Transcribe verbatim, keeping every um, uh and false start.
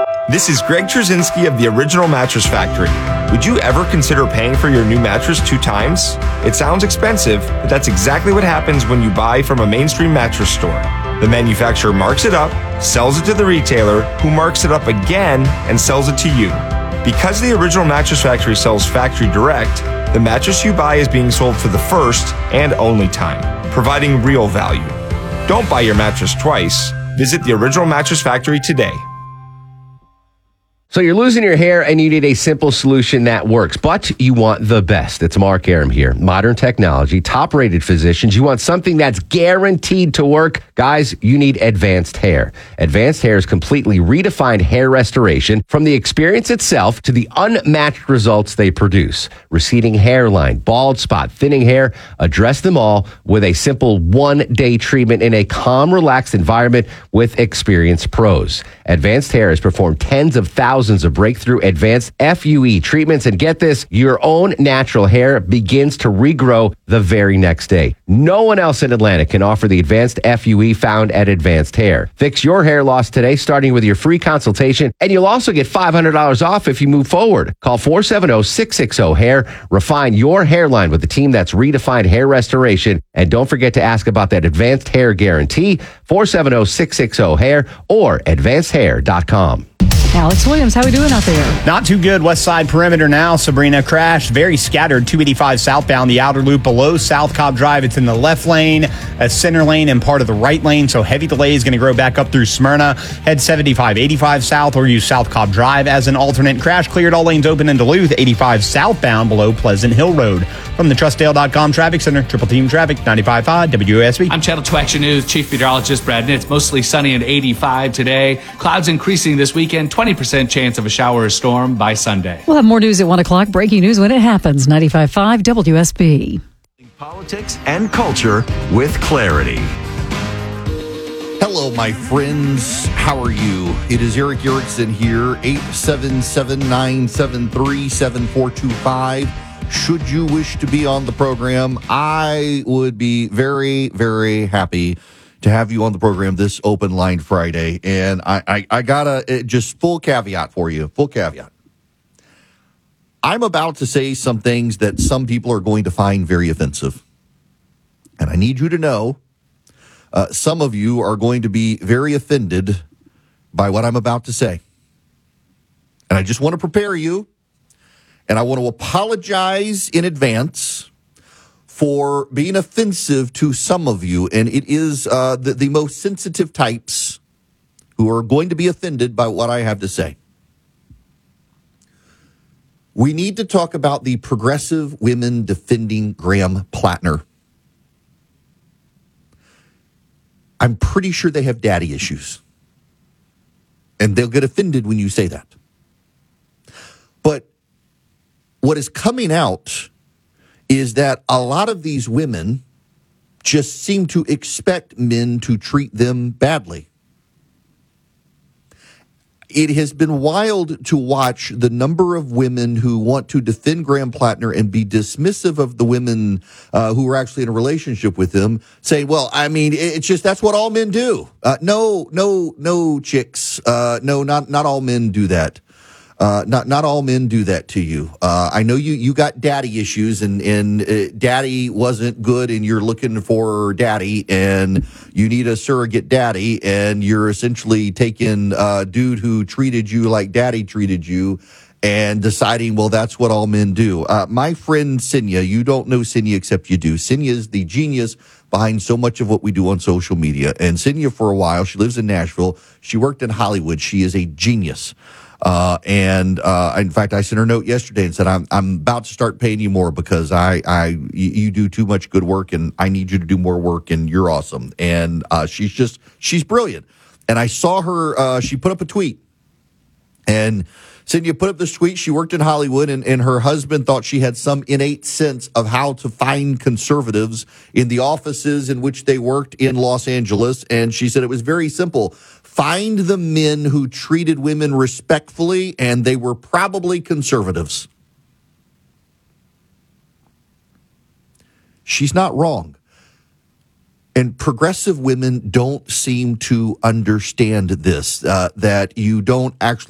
This is Greg Trzynski of the Original Mattress Factory. Would you ever consider paying for your new mattress two times? It sounds expensive, but that's exactly what happens when you buy from a mainstream mattress store. The manufacturer marks it up, sells it to the retailer, who marks it up again and sells it to you. Because the Original Mattress Factory sells factory direct, the mattress you buy is being sold for the first and only time, providing real value. Don't buy your mattress twice. Visit the Original Mattress Factory today. So you're losing your hair and you need a simple solution that works, but you want the best. It's Mark Aram here. Modern technology, top-rated physicians. You want something that's guaranteed to work. Guys, you need Advanced Hair. Advanced Hair's completely redefined hair restoration, from the experience itself to the unmatched results they produce. Receding hairline, bald spot, thinning hair, address them all with a simple one-day treatment in a calm, relaxed environment with experienced pros. Advanced Hair has performed tens of thousands of breakthrough advanced F U E treatments, and get this, your own natural hair begins to regrow the very next day. No one else in Atlanta can offer the advanced F U E found at Advanced Hair. Fix your hair loss today, starting with your free consultation, and you'll also get five hundred dollars off if you move forward. Call four seven zero, six six zero, hair. Refine your hairline with the team that's redefined hair restoration, and don't forget to ask about that Advanced Hair Guarantee, four seven zero, six six zero, hair or advanced hair dot com. Alex Williams, how are we doing out there? Not too good. West side perimeter now. Sabrina crash. Very scattered. two eighty-five southbound. The outer loop below South Cobb Drive. It's in the left lane, a center lane, and part of the right lane. So heavy delay is going to grow back up through Smyrna. Head seventy-five eighty-five south or use South Cobb Drive as an alternate. Crash cleared. All lanes open in Duluth. eighty-five southbound below Pleasant Hill Road. From the Trustdale dot com Traffic Center, Triple Team Traffic, ninety-five point five W S B. I'm Channel two Action News Chief Meteorologist Brad Nitz. Mostly sunny and eighty-five today. Clouds increasing this weekend. twenty percent chance of a shower or storm by Sunday. We'll have more news at one o'clock. Breaking news when it happens. ninety-five point five W S B. Politics and culture with clarity. Hello, my friends. How are you? It is Eric Erickson here, eight seven seven, nine seven three, seven four two five. Should you wish to be on the program, I would be very, very happy to have you on the program this Open Line Friday. And I, I, I got a just full caveat for you, full caveat. I'm about to say some things that some people are going to find very offensive. And I need you to know, uh, some of you are going to be very offended by what I'm about to say. And I just want to prepare you. And I want to apologize in advance for being offensive to some of you. And it is uh, the, the most sensitive types who are going to be offended by what I have to say. We need to talk about the progressive women defending Graham Plattner. I'm pretty sure they have daddy issues. And they'll get offended when you say that. But what is coming out is that a lot of these women just seem to expect men to treat them badly. It has been wild to watch the number of women who want to defend Graham Plattner and be dismissive of the women uh, who are actually in a relationship with him, saying, well, I mean, it's just that's what all men do. Uh, no, no, no, chicks. Uh, no, not not all men do that. Uh, not not all men do that to you. Uh, I know you you got daddy issues, and and uh, daddy wasn't good, and you're looking for daddy, and you need a surrogate daddy, and you're essentially taking a dude who treated you like daddy treated you, and deciding, well, that's what all men do. Uh, my friend Senya, you don't know Senya except you do. Senya is the genius behind so much of what we do on social media. And Senya, for a while, she lives in Nashville. She worked in Hollywood. She is a genius. Uh, and, uh, in fact, I sent her a note yesterday and said, I'm, I'm about to start paying you more because I, I, you, you do too much good work and I need you to do more work and you're awesome. And, uh, she's just, she's brilliant. And I saw her, uh, she put up a tweet and Cynthia put up this tweet. She worked in Hollywood, and, and her husband thought she had some innate sense of how to find conservatives in the offices in which they worked in Los Angeles. And she said it was very simple. Find the men who treated women respectfully, and they were probably conservatives. She's not wrong. And progressive women don't seem to understand this, uh, that you don't actually